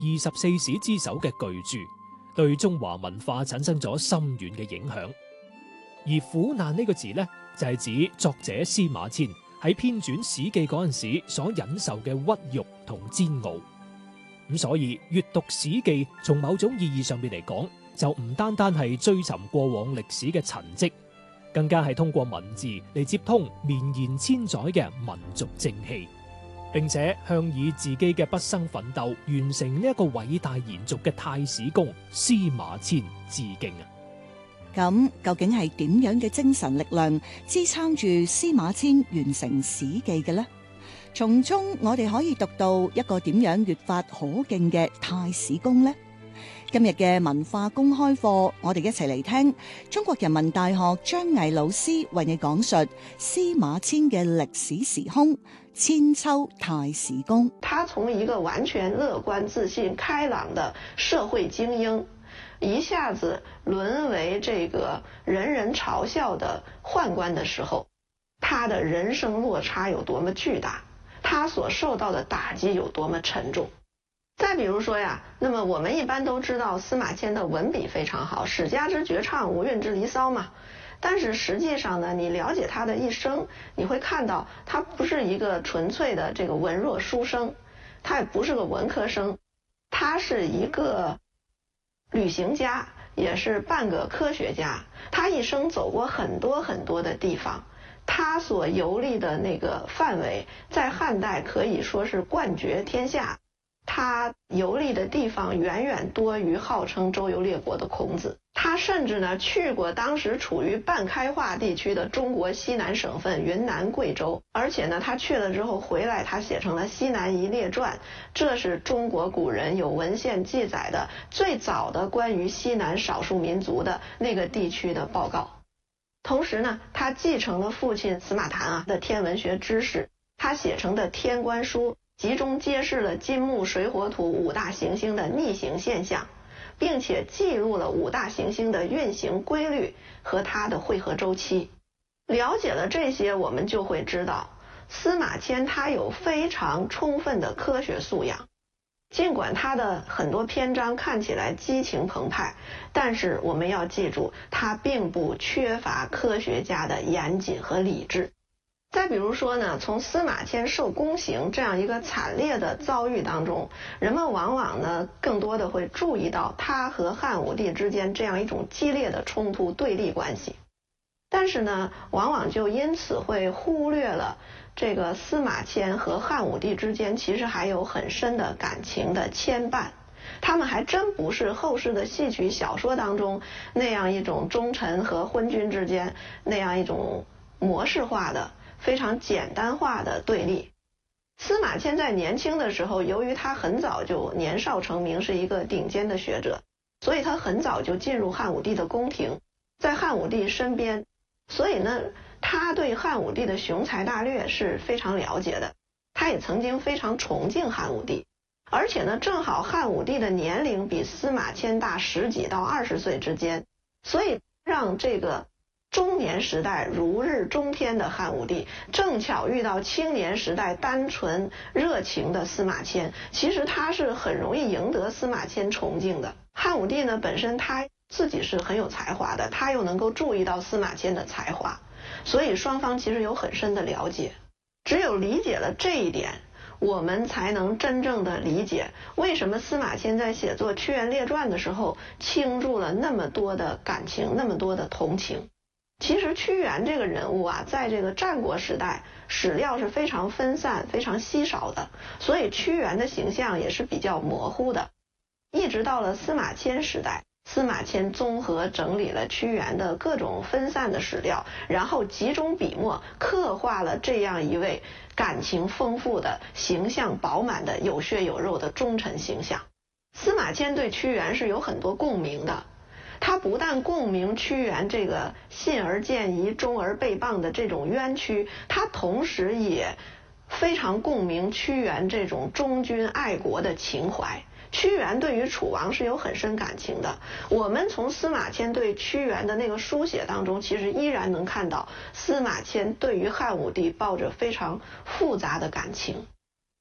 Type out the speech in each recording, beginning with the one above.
24史之首嘅巨著，對中華文化產生咗深遠嘅影響。而苦難呢個字呢，就係指作者司馬遷喺編纂《史記》嗰陣時所忍受嘅屈辱同煎熬。咁所以閱讀《史記》，從某種意義上面嚟講，就唔單單係追尋過往歷史嘅陳跡，更加係通過文字嚟接通綿延千載嘅民族正氣，並且向以自己嘅畢生奮鬥完成呢一個偉大延續嘅太史公司馬遷致敬啊！ 咁究竟係點樣嘅精神力量支撐住司馬遷完成《史記》嘅呢？從中我哋可以讀到一個點樣越發可敬嘅太史公呢？今日嘅文化公開課，我哋一齊嚟聽中國人民大學張毅老師為你講述司馬遷嘅歷史時空——千秋太史公。 他從一個完全樂觀、自信、開朗的社會精英，一下子淪為這個人人嘲笑的宦官的時候，他的人生落差有多麼巨大，他所受到的打擊有多麼沉重。再比如說呀，那麼我們一般都知道司馬遷的文筆非常好，史家之絕唱，無韻之離騷嘛。但是實際上呢，你了解他的一生，你會看到他不是一個純粹的這個文弱書生，他也不是個文科生，他是一個旅行家，也是半個科學家。他一生走過很多很多的地方，他所遊歷的那個範圍，在漢代可以說是冠絕天下。他遊歷的地方遠遠多於號稱周遊列國的孔子。他甚至呢去過當時處於半開化地區的中國西南省份雲南、貴州，而且呢他去了之後回來，他寫成了《西南夷列傳》，這是中國古人有文獻記載的最早的關於西南少數民族的那個地區的報告。同時呢，他繼承了父親司馬談的天文學知識，他寫成的《天官書》集中揭示了金木水火土五大行星的逆行現象，並且記錄了五大行星的運行規律和它的匯合周期。了解了這些，我們就會知道司馬遷他有非常充分的科學素養。儘管他的很多篇章看起來激情澎湃，但是我們要記住，他並不缺乏科學家的嚴謹和理智。再比如說呢，從司馬遷受宮刑這樣一個慘烈的遭遇當中，人們往往呢更多的會注意到他和漢武帝之間這樣一種激烈的衝突對立關係，但是呢，往往就因此會忽略了這個司馬遷和漢武帝之間其實還有很深的感情的牽絆，他們還真不是後世的戲曲小說當中那樣一種忠臣和昏君之間那樣一種模式化的非常簡單化的對立。司馬遷在年輕的時候，由於他很早就年少成名，是一個頂尖的學者，所以他很早就進入漢武帝的宮廷，在漢武帝身邊，所以呢，他對漢武帝的雄才大略是非常了解的，他也曾經非常崇敬漢武帝，而且呢，正好漢武帝的年齡比司馬遷大10幾到20歲之間，所以讓這個中年時代如日中天的漢武帝正巧遇到青年時代單純熱情的司馬遷，其實他是很容易贏得司馬遷崇敬的。漢武帝呢，本身他自己是很有才華的，他又能夠注意到司馬遷的才華，所以雙方其實有很深的了解。只有理解了這一點，我們才能真正的理解為什麼司馬遷在寫作《屈原列傳》的時候傾注了那麼多的感情，那麼多的同情。其實屈原這個人物啊，在這個戰國時代史料是非常分散、非常稀少的，所以屈原的形象也是比較模糊的。一直到了司馬遷時代，司馬遷綜合整理了屈原的各種分散的史料，然後集中筆墨刻畫了這樣一位感情豐富的、形象飽滿的、有血有肉的忠臣形象。司馬遷對屈原是有很多共鳴的。他不但共鳴屈原這個信而見疑、忠而背謗的這種冤屈，他同時也非常共鳴屈原這種忠君愛國的情懷。屈原對於楚王是有很深感情的。我們從司馬遷對屈原的那個書寫當中，其實依然能看到司馬遷對於漢武帝抱着非常複雜的感情。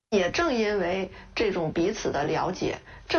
也正因为这种彼此的了解，